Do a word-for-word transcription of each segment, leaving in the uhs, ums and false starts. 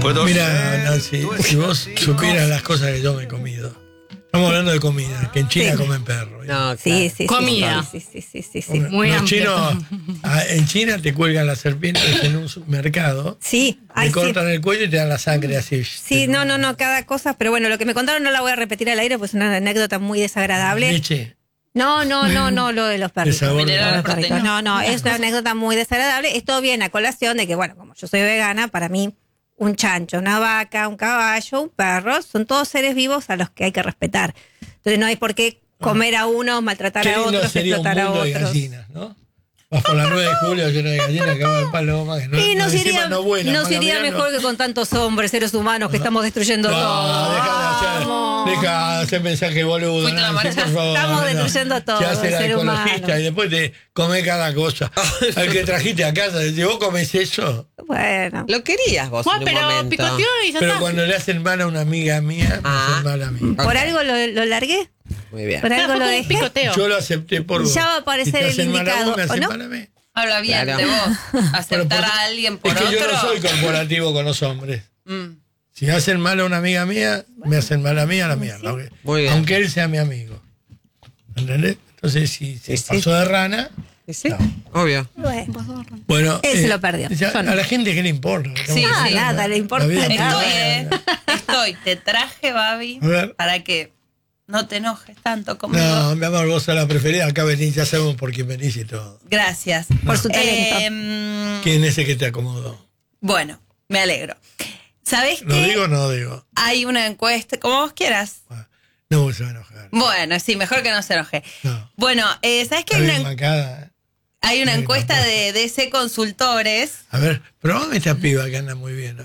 puedo Mira, ser Nancy, tu si vos ejército. supieras las cosas que yo me he comido. Estamos hablando de comida, que en China Sí. comen perro. No, Sí, claro. sí, sí. Comida. Sí, sí, sí, sí, sí. Comen- Muy Los amplio. chinos, ah, en China te cuelgan las serpientes en un mercado, Sí, te ay, sí. cortan el cuello y te dan la sangre así. Sí, no, no, no, cada cosa, pero bueno, lo que me contaron no la voy a repetir al aire, pues es una anécdota muy desagradable. Leche. No, no, no, no, lo de los perritos. sabor. Lo de Mineral los perritos. proteína. No, no, es una anécdota muy desagradable. Esto viene a colación de que, bueno, como yo soy vegana, para mí un chancho, una vaca, un caballo, un perro, son todos seres vivos a los que hay que respetar. Entonces no hay por qué comer a unos, maltratar Qué a lindo otros, sería un explotar a mundo de otros. gallinas, ¿no? Vas por la nueve de julio lleno de gallinas que van de paloma. Que no, Y no, nos encima iría, no vuelan, nos van iría caminando. mejor que con tantos hombres, seres humanos que estamos destruyendo No, todo. deja de hacer, Vamos. deja de hacer mensaje boludo. Fuiste la Nancy, marcha. por favor, Estamos no. destruyendo todo, Se hace el la ser ecologista humano. y después te come cada cosa. El que trajiste a casa, si vos comes eso. Bueno. Lo querías vos Juan, en un pero momento. picoteó y ya Pero está. cuando le hacen mal a una amiga mía, me Ah. hacen mal a mí. ¿Por algo lo, lo largué? Muy bien. ¿Por Claro, algo fue lo como un dejé? picoteo. Yo lo acepté por vos. Ya va a aparecer Si te el hacen mal a vos, indicado, me ¿o hacen no? mal a mí. Habla bien Claro. de vos. Bueno, Aceptar por- a alguien por es que otro. yo no soy corporativo con los hombres. Mm. Si hacen mal a una amiga mía, me hacen mal a mí a la mía. Aunque, Muy bien. aunque él sea mi amigo. ¿Entendés? Entonces, si se Sí, sí. pasó de rana, ¿Y sí? no. Obvio. Bueno. Bueno, Él se lo perdió. ya- Yo no. a la gente, ¿qué le importa? Sí, Ah, sí. nada, le importa La vida nada. Estoy, es eh. Estoy. Te traje, Babi, A ver. para que no te enojes tanto conmigo. No, mi amor, vos sos la preferida. Acá venís, ya sabemos por quién venís y todo. Gracias. Por su talento. Em, ¿Quién es el que te acomodó? bueno, me alegro. ¿Sabés ¿Lo qué? digo o no digo? Hay una encuesta, como vos quieras. Ah, no vos se va a enojar. Bueno, sí, mejor que no se enoje. No. Bueno, eh, ¿sabés qué? Está Hay bien una, mancada, ¿eh? hay una Bien, encuesta tampoco. de D C Consultores. A ver, probame esta piba que anda muy bien, ¿no?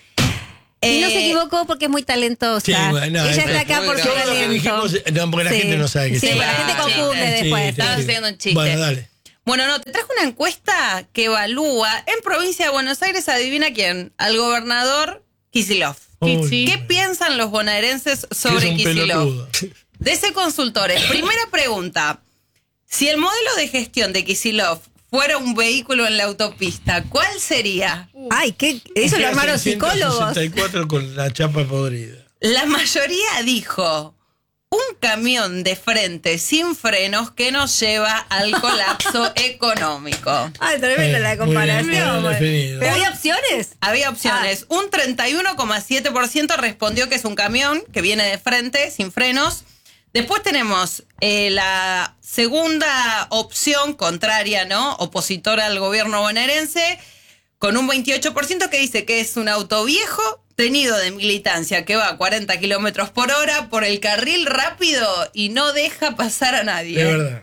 Y no Eh, se equivocó porque es muy talentosa. Sí, bueno, no, Ella es- está acá por su Todo lo que talento. dijimos, no, porque la gente no sabe que Sí, sí. porque la gente Ah, confunde chiste. después. Sí, Estabas sí. haciendo un chiste. Bueno, dale. Bueno, no, te traje una encuesta que evalúa en provincia de Buenos Aires, adivina quién, al gobernador Kicillof. Uy, ¿Qué bueno. piensan los bonaerenses Que sobre es un Kicillof? pelotudo. D C Consultores, primera pregunta. Si el modelo de gestión de Kicillof fuera un vehículo en la autopista, ¿cuál sería? Ay, ¿qué? Eso lo armaron psicólogos. ciento sesenta y cuatro con la chapa podrida. La mayoría dijo un camión de frente sin frenos que nos lleva al colapso económico. Ay, tremenda Eh, la muy bien, muy bien comparación. definido. Pero había opciones. Había opciones. Un treinta y uno coma siete por ciento respondió que es un camión que viene de frente, sin frenos. Después tenemos eh, la segunda opción contraria, ¿no? Opositora al gobierno bonaerense, con un veintiocho por ciento que dice que es un auto viejo, tenido de militancia, que va a cuarenta kilómetros por hora por el carril rápido y no deja pasar a nadie. De verdad.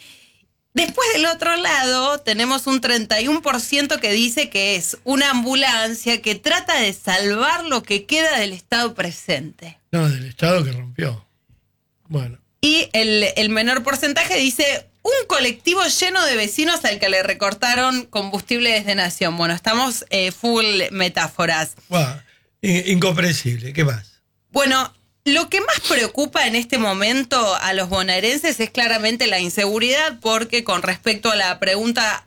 Después del otro lado tenemos un treinta y uno por ciento que dice que es una ambulancia que trata de salvar lo que queda del estado presente. No, del Estado que rompió. Bueno. Y el, el menor porcentaje dice un colectivo lleno de vecinos al que le recortaron combustible desde Nación. Bueno, estamos eh, full metáforas. Wow. In- Incomprensible. ¿Qué más? Bueno, lo que más preocupa en este momento a los bonaerenses es claramente la inseguridad, porque con respecto a la pregunta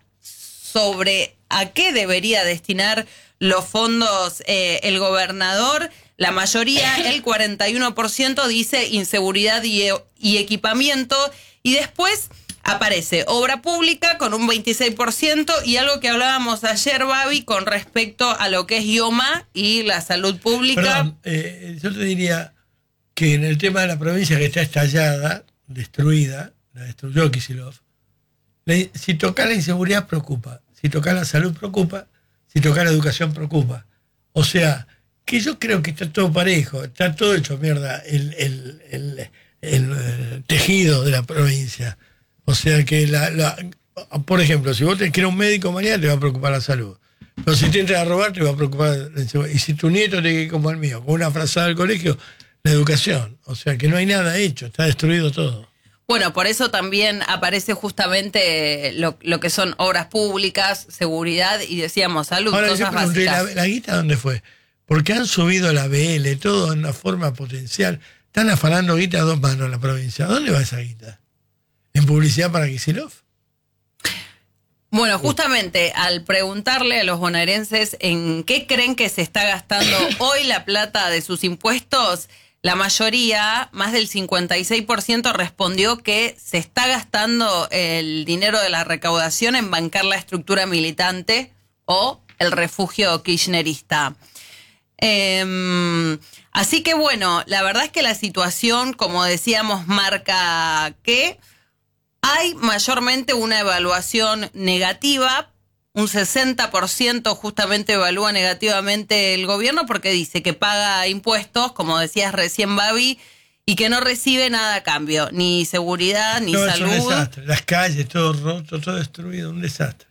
sobre a qué debería destinar los fondos eh, el gobernador, la mayoría, el cuarenta y uno por ciento, dice inseguridad y, y equipamiento, y después aparece obra pública con un veintiséis por ciento y algo que hablábamos ayer, Babi, con respecto a lo que es IOMA y la salud pública. Perdón, eh, yo te diría que en el tema de la provincia que está estallada, destruida, la destruyó Kicillof, la- si toca la inseguridad preocupa, si toca la salud preocupa, si toca la educación preocupa. O sea, que yo creo que está todo parejo, está todo hecho mierda el, el, el, el, eh, tejido de la provincia. O sea que, la, la, por ejemplo, si vos te quieres un médico mañana, te va a preocupar la salud. Pero si te entras a robar, te va a preocupar la inseguridad. Y si tu nieto te queda como el mío, con una frazada del colegio, la educación. O sea que no hay nada hecho, está destruido todo. Bueno, por eso también aparece justamente lo, lo que son obras públicas, seguridad y decíamos salud, Ahora yo cosas pregunté, ¿la, básicas. la guita dónde fue? Porque han subido la B L, todo en una forma potencial. Están afanando guita a dos manos en la provincia. ¿A dónde va esa guita? ¿En publicidad para Kicillof? Bueno, justamente al preguntarle a los bonaerenses en qué creen que se está gastando hoy la plata de sus impuestos, la mayoría, más del cincuenta y seis por ciento, respondió que se está gastando el dinero de la recaudación en bancar la estructura militante o el refugio kirchnerista. Eh, así que bueno, la verdad es que la situación, como decíamos, marca que hay mayormente una evaluación negativa. Un sesenta por ciento justamente evalúa negativamente el gobierno porque dice que paga impuestos, como decías recién, Babi, y que no recibe nada a cambio, ni seguridad, ni no, salud. Es un desastre. Las calles, todo roto, todo destruido, un desastre.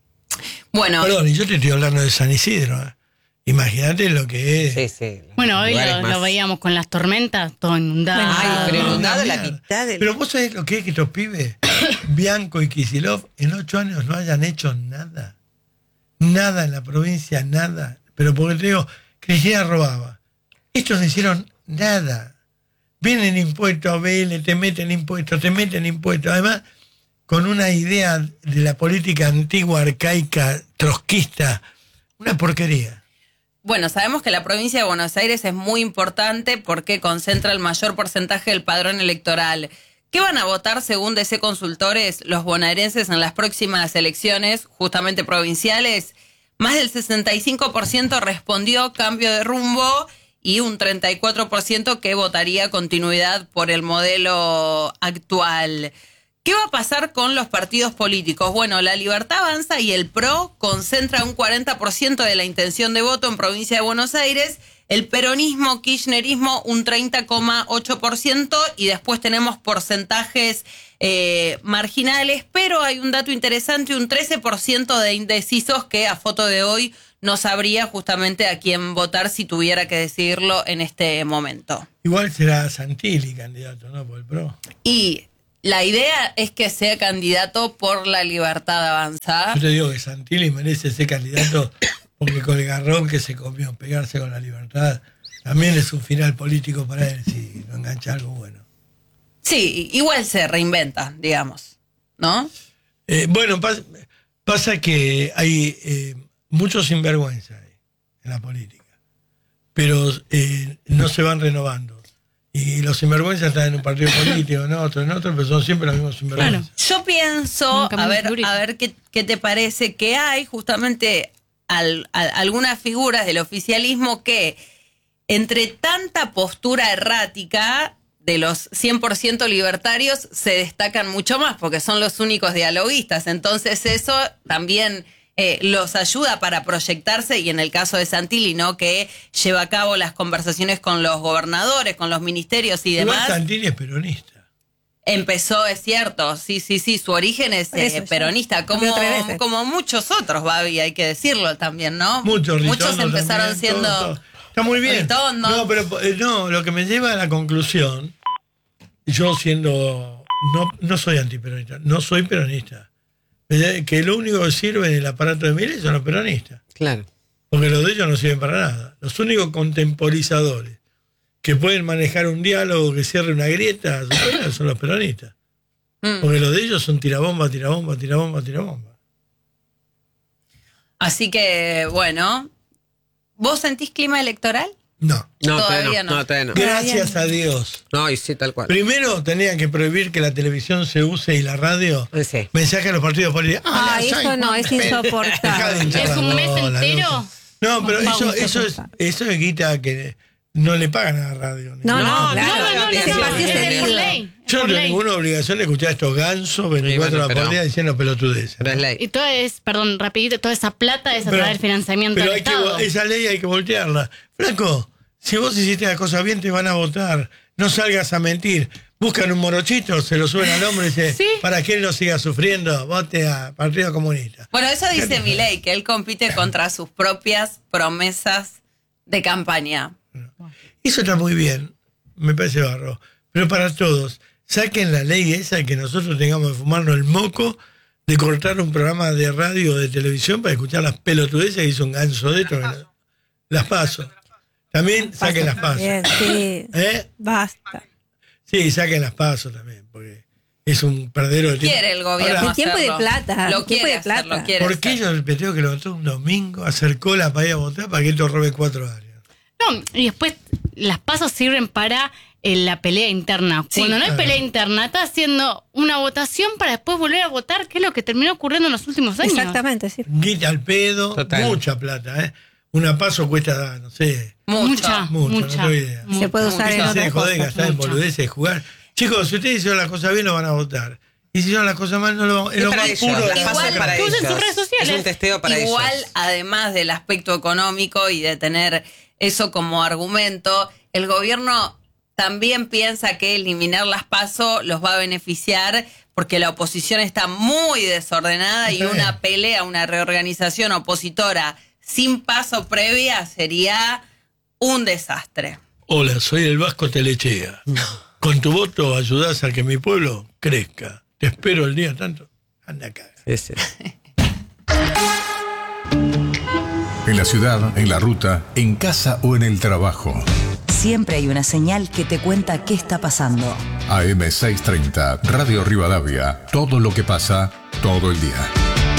Bueno, Perdón, y yo te estoy hablando de San Isidro, ¿eh? Imagínate lo que es. Sí, sí. Bueno, hoy Lugares lo, más. lo veíamos con las tormentas, todo inundado. Bueno, Ay, pero No, inundado una la mierda. mitad del... Pero vos sabés lo que es que estos pibes, Bianco y Kicillof, en ocho años no hayan hecho nada. Nada en la provincia, nada. Pero porque te digo, Cristina robaba. Estos no hicieron nada. Vienen impuestos a B L, te meten impuestos, te meten impuestos. Además, con una idea de la política antigua, arcaica, trotskista, una porquería. Bueno, sabemos que la provincia de Buenos Aires es muy importante porque concentra el mayor porcentaje del padrón electoral. ¿Qué van a votar según D C Consultores los bonaerenses en las próximas elecciones, justamente provinciales? Más del sesenta y cinco por ciento respondió cambio de rumbo y un treinta y cuatro por ciento que votaría continuidad por el modelo actual. ¿Qué va a pasar con los partidos políticos? Bueno, La Libertad Avanza y el P R O concentra un cuarenta por ciento de la intención de voto en provincia de Buenos Aires, el peronismo, kirchnerismo un treinta coma ocho por ciento y después tenemos porcentajes eh, marginales, pero hay un dato interesante, un trece por ciento de indecisos que a foto de hoy no sabría justamente a quién votar si tuviera que decidirlo en este momento. Igual será Santilli candidato, ¿no? Por el P R O. Y la idea es que sea candidato por La Libertad Avanza. Yo te digo que Santilli merece ser candidato porque con el garrón que se comió, pegarse con La Libertad, también es un final político para él si no engancha algo bueno. Sí, igual se reinventa, digamos, ¿no? Eh, bueno, pas, pasa que hay eh, mucho sinvergüenza ahí en la política, pero eh, no se van renovando. Y los sinvergüenzas están en un partido político, en otro, en otro, pero son siempre los mismos sinvergüenzas. Yo pienso, Nunca a me ver, descubrí. a ver qué, qué te parece, que hay justamente al, al- algunas figuras del oficialismo que entre tanta postura errática de los cien por ciento libertarios se destacan mucho más porque son los únicos dialoguistas. Entonces eso también eh, los ayuda para proyectarse, y en el caso de Santilli, ¿no?, que lleva a cabo las conversaciones con los gobernadores, con los ministerios y Igual demás. Santilli es peronista. Empezó, es cierto, sí, sí, sí, su origen es Por eso eh, ya peronista, como, cambió tres veces. como muchos otros, Babi, hay que decirlo también, ¿no? Muchos Muchos empezaron también, siendo... todo, todo. Está muy bien. Ritondo. No, pero eh, no, lo que me lleva a la conclusión, yo siendo, no, no soy antiperonista, no soy peronista, eh, que lo único que sirve en el aparato de Milei son los peronistas, Claro. porque los de ellos no sirven para nada. Los únicos contemporizadores que pueden manejar un diálogo que cierre una grieta supongo, son los peronistas, Mm. porque los de ellos son tirabomba, tirabomba, tirabomba, tirabomba. Así que, bueno, ¿vos sentís clima electoral? No. No, Todavía todavía no. no. No, todavía no. Gracias a Dios. No, y sí, tal cual. Primero tenían que prohibir que la televisión se use y la radio. Sí. Mensaje a los partidos políticos. Ah, Ay, la eso no, soy- es Dejá de insoportable. hinchar ¿Es la un mes bola, entero? loco. No, pero Vamos eso, a eso es, soportar. eso es guita que no le pagan a la radio. ni No, nada. no, claro. no, no, no, Ese no, no, espacio no, se no, dio. por ley. Yo no por tengo ley. ninguna obligación de escuchar a estos gansos veinticuatro bueno, horas por pero- día diciendo pelotudeces. Pero es ley. Y todo es, perdón, rapidito, toda esa plata es a Pero- través del financiamiento pero del hay que, Estado. vo- esa ley hay que voltearla. Flaco, si vos hiciste las cosas bien, te van a votar. No salgas a mentir. Buscan un morochito, se lo suben al hombre y dicen, Sí. para que él no siga sufriendo, vote a Partido Comunista. Bueno, eso dice Milei, que él compite contra sus propias promesas de campaña. Eso está muy bien, me parece barro. Pero para todos, saquen la ley esa de que nosotros tengamos que fumarnos el moco de cortar un programa de radio o de televisión para escuchar las pelotudeces que hizo un ganso de esto. que no- Las paso. También saquen las pasos. Bien, sí, ¿Eh? basta. Sí, saquen las pasos también, porque es un perdedero de tiempo. Quiere el gobierno Ahora, El tiempo y de hacerlo. plata, Lo el tiempo quiere y de plata. hacerlo, quiere ¿por qué hacer. yo me tengo que levantar un domingo, hacer cola para ir a votar para que esto robe cuatro años? No, y después las pasos sirven para eh, la pelea interna. Sí, Cuando no hay claro. pelea interna, está haciendo una votación para después volver a votar, que es lo que terminó ocurriendo en los últimos años. Exactamente, sí. Guita al pedo, Total. mucha plata, ¿eh? Una paso cuesta, no sé, Mucho. Mucha, Mucho, no mucha. tengo idea. mucha. Se puede usar en déjense de otras joder, cosas. gastar en mucho. boludeces, de jugar. Chicos, si ustedes hicieron las cosas bien, lo van a votar. Y si hicieron las cosas mal, no lo, es Es lo para más ellos, puro. las de- pasos Igual, para tú ellos. en tus redes sociales. Es un testeo para Igual, ellos. además del aspecto económico y de tener eso como argumento, el gobierno también piensa que eliminar las PASO los va a beneficiar porque la oposición está muy desordenada y Está bien. una pelea, una reorganización opositora sin paso previa sería un desastre. Hola, soy el Vasco Telechea. Con tu voto ayudás a que mi pueblo crezca. Te espero el día tanto. Anda acá. Ese. En la ciudad, en la ruta, en casa o en el trabajo. Siempre hay una señal que te cuenta qué está pasando. A M seiscientos treinta, Radio Rivadavia. Todo lo que pasa, todo el día.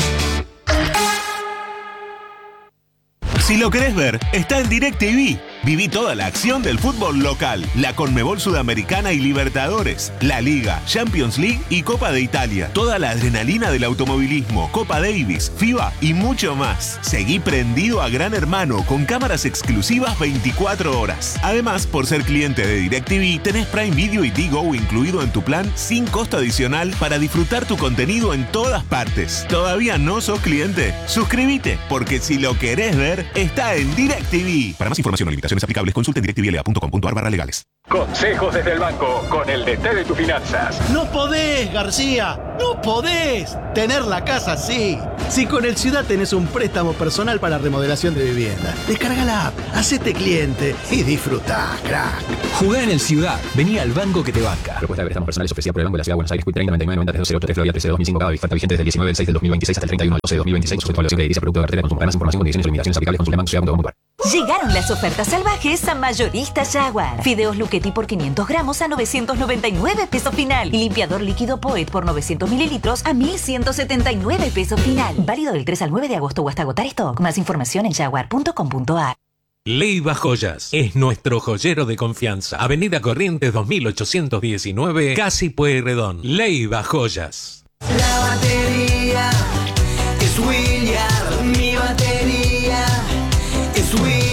Si lo querés ver, está en DirecTV. Viví toda la acción del fútbol local, la Conmebol Sudamericana y Libertadores, la Liga, Champions League y Copa de Italia. Toda la adrenalina del automovilismo, Copa Davis, FIBA y mucho más. Seguí prendido a Gran Hermano con cámaras exclusivas veinticuatro horas. Además, por ser cliente de DirecTV, tenés Prime Video y Tigo incluido en tu plan sin costo adicional para disfrutar tu contenido en todas partes. ¿Todavía no sos cliente? Suscríbete, porque si lo querés ver, está en DirecTV. Para más información o limitaciones aplicables, consulta en directvla punto com punto ar barra legales. Consejos desde el banco con el D T de tus finanzas. No podés, García, no podés tener la casa así. Si con el Ciudad tenés un préstamo personal para remodelación de vivienda, descarga la app, hacete cliente y disfrutá, crack. Jugá en el Ciudad. Vení al banco que te banca. Propuesta de préstamos personales ofrecida por el Banco de la Ciudad de Buenos Aires. Q treinta noventa y nueve noventa tres cero ocho tres Florida trece dos mil cinco. Cada oferta vigente desde el diecinueve del seis del dos mil veintiséis hasta el treinta y uno del doce del dos mil veintiséis. Sujeto a evaluación crediticia, producto de cartera de consumo. Para más información, condiciones y limitaciones aplicables, consulta banco ciudad punto com punto ar. Llegaron las ofertas salvajes a Mayorista Jaguar. Fideos Luchetti por quinientos gramos a novecientos noventa y nueve pesos final. Y limpiador líquido Poet por novecientos mililitros a mil ciento setenta y nueve pesos final. Válido del tres al nueve de agosto o hasta agotar stock. Más información en jaguar punto com punto ar. Leiva Joyas es nuestro joyero de confianza. Avenida Corrientes dos mil ochocientos diecinueve, Casi Pueyrredón. Leiva Joyas. La batería es William, mi batería es William.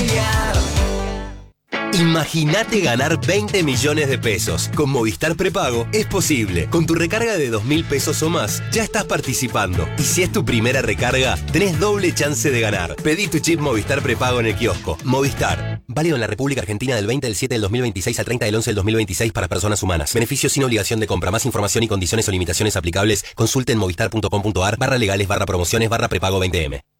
Imagínate ganar veinte millones de pesos. Con Movistar Prepago es posible. Con tu recarga de dos mil pesos o más, ya estás participando. Y si es tu primera recarga, tenés doble chance de ganar. Pedí tu chip Movistar Prepago en el kiosco. Movistar. Válido en la República Argentina del veinte del siete del dos mil veintiséis al treinta del once del dos mil veintiséis para personas humanas. Beneficios sin obligación de compra. Más información y condiciones o limitaciones aplicables, consulte en movistar punto com punto ar barra legales barra promociones barra prepago veinte eme.